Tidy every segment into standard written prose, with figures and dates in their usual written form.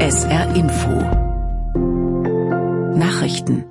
SR Info Nachrichten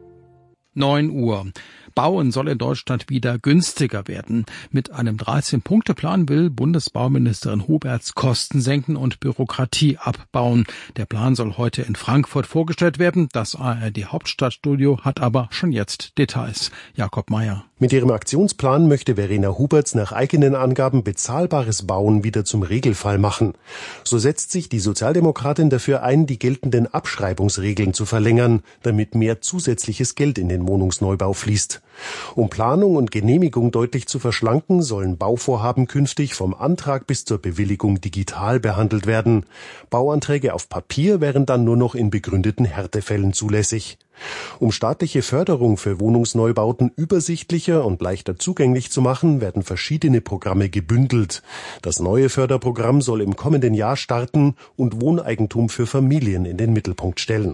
9 Uhr. Bauen soll in Deutschland wieder günstiger werden. Mit einem 13-Punkte-Plan will Bundesbauministerin Huberts Kosten senken und Bürokratie abbauen. Der Plan soll heute in Frankfurt vorgestellt werden. Das ARD-Hauptstadtstudio hat aber schon jetzt Details. Jakob Mayer. Mit ihrem Aktionsplan möchte Verena Huberts nach eigenen Angaben bezahlbares Bauen wieder zum Regelfall machen. So setzt sich die Sozialdemokratin dafür ein, die geltenden Abschreibungsregeln zu verlängern, damit mehr zusätzliches Geld in den Wohnungsneubau fließt. Um Planung und Genehmigung deutlich zu verschlanken, sollen Bauvorhaben künftig vom Antrag bis zur Bewilligung digital behandelt werden. Bauanträge auf Papier wären dann nur noch in begründeten Härtefällen zulässig. Um staatliche Förderung für Wohnungsneubauten übersichtlicher und leichter zugänglich zu machen, werden verschiedene Programme gebündelt. Das neue Förderprogramm soll im kommenden Jahr starten und Wohneigentum für Familien in den Mittelpunkt stellen.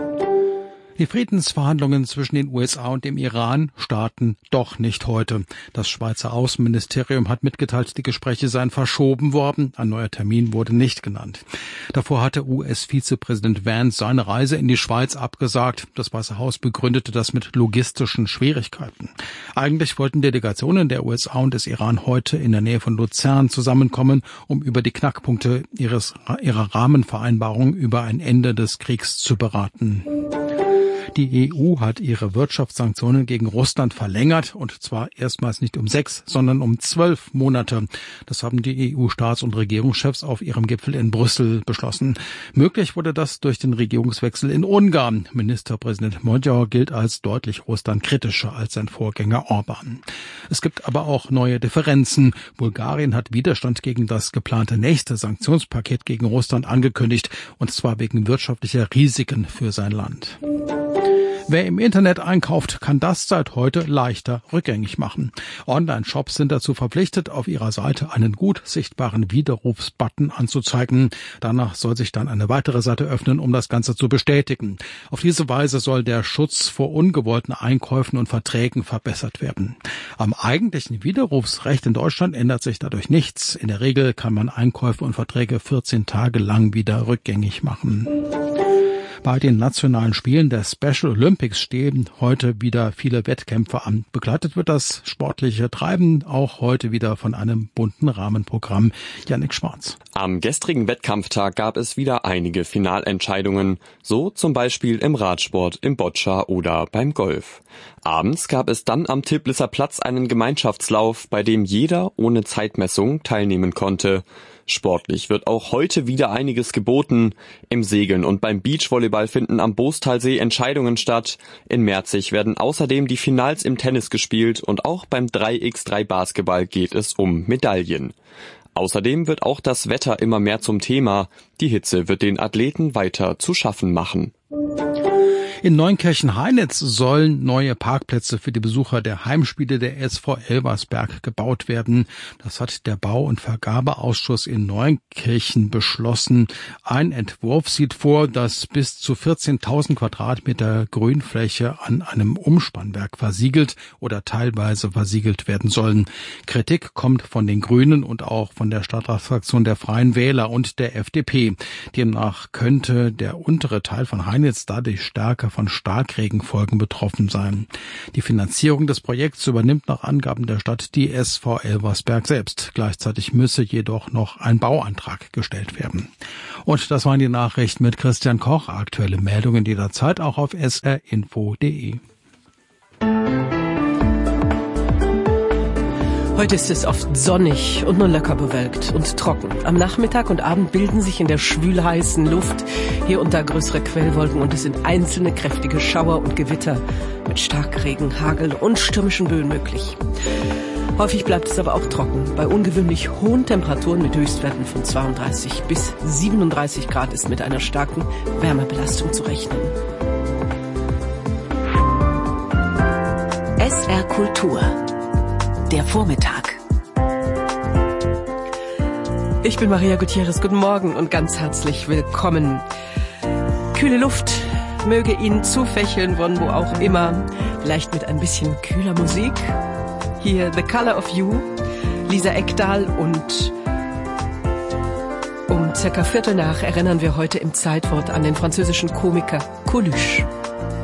Die Friedensverhandlungen zwischen den USA und dem Iran starten doch nicht heute. Das Schweizer Außenministerium hat mitgeteilt, die Gespräche seien verschoben worden. Ein neuer Termin wurde nicht genannt. Davor hatte US-Vizepräsident Vance seine Reise in die Schweiz abgesagt. Das Weiße Haus begründete das mit logistischen Schwierigkeiten. Eigentlich wollten Delegationen der USA und des Iran heute in der Nähe von Luzern zusammenkommen, um über die Knackpunkte ihrer Rahmenvereinbarung über ein Ende des Kriegs zu beraten. Die EU hat ihre Wirtschaftssanktionen gegen Russland verlängert, und zwar erstmals nicht um 6, sondern um 12 Monate. Das haben die EU-Staats- und Regierungschefs auf ihrem Gipfel in Brüssel beschlossen. Möglich wurde das durch den Regierungswechsel in Ungarn. Ministerpräsident Magyar gilt als deutlich russlandkritischer als sein Vorgänger Orban. Es gibt aber auch neue Differenzen. Bulgarien hat Widerstand gegen das geplante nächste Sanktionspaket gegen Russland angekündigt, und zwar wegen wirtschaftlicher Risiken für sein Land. Wer im Internet einkauft, kann das seit heute leichter rückgängig machen. Online-Shops sind dazu verpflichtet, auf ihrer Seite einen gut sichtbaren Widerrufsbutton anzuzeigen. Danach soll sich dann eine weitere Seite öffnen, um das Ganze zu bestätigen. Auf diese Weise soll der Schutz vor ungewollten Einkäufen und Verträgen verbessert werden. Am eigentlichen Widerrufsrecht in Deutschland ändert sich dadurch nichts. In der Regel kann man Einkäufe und Verträge 14 Tage lang wieder rückgängig machen. Bei den nationalen Spielen der Special Olympics stehen heute wieder viele Wettkämpfe an. Begleitet wird das sportliche Treiben auch heute wieder von einem bunten Rahmenprogramm. Jannik Schwarz. Am gestrigen Wettkampftag gab es wieder einige Finalentscheidungen, so zum Beispiel im Radsport, im Boccia oder beim Golf. Abends gab es dann am Tilplisser Platz einen Gemeinschaftslauf, bei dem jeder ohne Zeitmessung teilnehmen konnte. Sportlich wird auch heute wieder einiges geboten. Im Segeln und beim Beachvolleyball finden am Boostalsee Entscheidungen statt. In Merzig werden außerdem die Finals im Tennis gespielt und auch beim 3x3 Basketball geht es um Medaillen. Außerdem wird auch das Wetter immer mehr zum Thema. Die Hitze wird den Athleten weiter zu schaffen machen. In Neunkirchen-Heinitz sollen neue Parkplätze für die Besucher der Heimspiele der SV Elversberg gebaut werden. Das hat der Bau- und Vergabeausschuss in Neunkirchen beschlossen. Ein Entwurf sieht vor, dass bis zu 14.000 Quadratmeter Grünfläche an einem Umspannwerk versiegelt oder teilweise versiegelt werden sollen. Kritik kommt von den Grünen und auch von der Stadtratsfraktion der Freien Wähler und der FDP. Demnach könnte der untere Teil von Heinitz dadurch stärker von Starkregenfolgen betroffen sein. Die Finanzierung des Projekts übernimmt nach Angaben der Stadt die SV Elversberg selbst. Gleichzeitig müsse jedoch noch ein Bauantrag gestellt werden. Und das waren die Nachrichten mit Christian Koch. Aktuelle Meldungen jederzeit auch auf srinfo.de. Heute ist es oft sonnig und nur locker bewölkt und trocken. Am Nachmittag und Abend bilden sich in der schwülheißen Luft hier und da größere Quellwolken und es sind einzelne kräftige Schauer und Gewitter mit Starkregen, Hagel und stürmischen Böen möglich. Häufig bleibt es aber auch trocken. Bei ungewöhnlich hohen Temperaturen mit Höchstwerten von 32 bis 37 Grad ist mit einer starken Wärmebelastung zu rechnen. SR Kultur. Der Vormittag. Ich bin Maria Gutierrez. Guten Morgen und ganz herzlich willkommen. Kühle Luft möge Ihnen zufächeln, von wo auch immer. Vielleicht mit ein bisschen kühler Musik. Hier The Color of You, Lisa Ekdahl und Um circa Viertel nach erinnern wir heute im Zeitwort an den französischen Komiker Coluche.